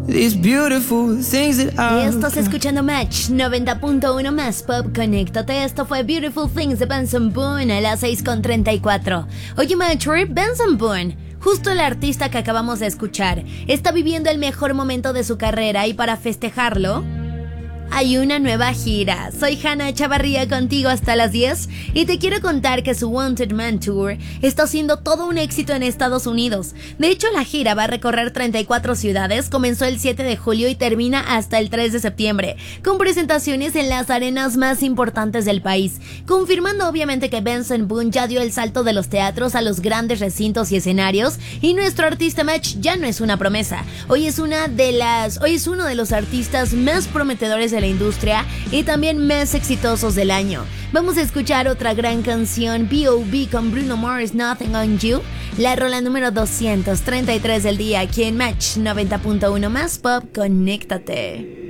These beautiful things that I... Estás escuchando Match 90.1 más pop. Conéctate. Esto fue Beautiful Things de Benson Boone a las 6:34. Oye, Match, Benson Boone, justo el artista que acabamos de escuchar, está viviendo el mejor momento de su carrera y para festejarlo hay una nueva gira. Soy Hannah Chavarría contigo hasta las 10 y te quiero contar que su Wanted Man Tour está siendo todo un éxito en Estados Unidos. De hecho, la gira va a recorrer 34 ciudades, comenzó el 7 de julio y termina hasta el 3 de septiembre, con presentaciones en las arenas más importantes del país, confirmando obviamente que Benson Boone ya dio el salto de los teatros a los grandes recintos y escenarios, y nuestro artista Match ya no es una promesa. Hoy es uno de los artistas más prometedores de la industria y también más exitosos del año. Vamos a escuchar otra gran canción, B.O.B. con Bruno Mars, Nothing on You, la rola número 233 del día aquí en Match 90.1 más pop. Conéctate.